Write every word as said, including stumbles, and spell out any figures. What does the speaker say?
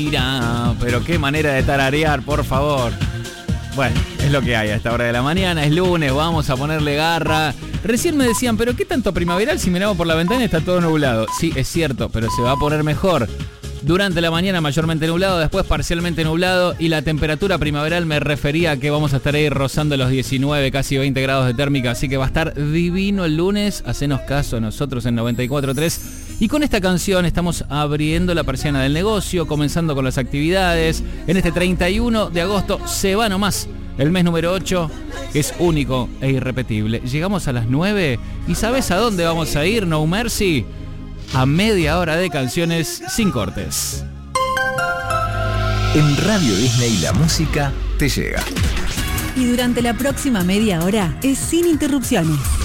Mira, pero qué manera de tararear, por favor. Bueno, es lo que hay a esta hora de la mañana, es lunes, vamos a ponerle garra. Recién me decían, pero ¿qué tanto primaveral si miramos por la ventana y está todo nublado? Sí, es cierto, pero se va a poner mejor. Durante la mañana mayormente nublado, después parcialmente nublado y la temperatura primaveral me refería a que vamos a estar ahí rozando los diecinueve, casi veinte grados de térmica, así que va a estar divino el lunes, hacenos caso a nosotros en noventa y cuatro punto tres. Y con esta canción estamos abriendo la persiana del negocio, comenzando con las actividades. En este treinta y uno de agosto se va nomás el mes número ocho, que es único e irrepetible. Llegamos a las nueve y ¿sabes a dónde vamos a ir, No Mercy? A media hora de canciones sin cortes. En Radio Disney la música te llega. Y durante la próxima media hora es sin interrupciones.